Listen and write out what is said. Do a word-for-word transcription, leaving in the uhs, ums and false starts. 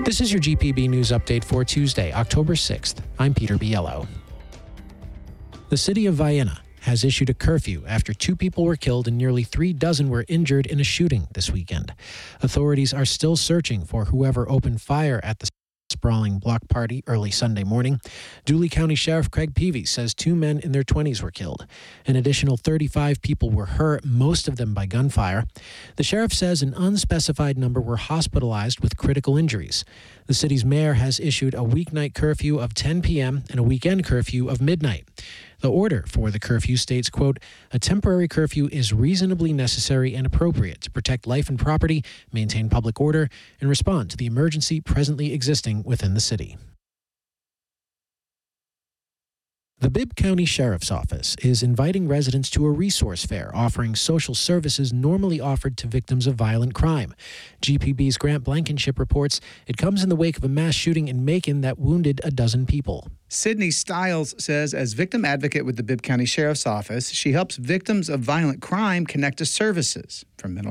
This is your G P B News Update for Tuesday, October sixth. I'm Peter Biello. The city of Vienna has issued a curfew after two people were killed and nearly three dozen were injured in a shooting this weekend. Authorities are still searching for whoever opened fire at the sprawling block party early Sunday morning. Dooley County Sheriff Craig Peavy says two men in their twenties were killed. An additional thirty-five people were hurt, most of them by gunfire. The sheriff says an unspecified number were hospitalized with critical injuries. The city's mayor has issued a weeknight curfew of ten p.m. and a weekend curfew of midnight. The order for the curfew states, quote, "A temporary curfew is reasonably necessary and appropriate to protect life and property, maintain public order, and respond to the emergency presently existing within the city." The Bibb County Sheriff's Office is inviting residents to a resource fair offering social services normally offered to victims of violent crime. G P B's Grant Blankenship reports it comes in the wake of a mass shooting in Macon that wounded a dozen people. Sydney Stiles says as victim advocate with the Bibb County Sheriff's Office, she helps victims of violent crime connect to services, from mental